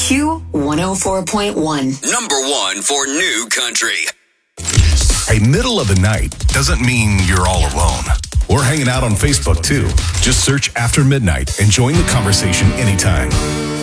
Q 104.1. Number one for new country. Hey, middle of the night doesn't mean you're all alone. We're hanging out on Facebook too. Just search After Midnight and join the conversation anytime.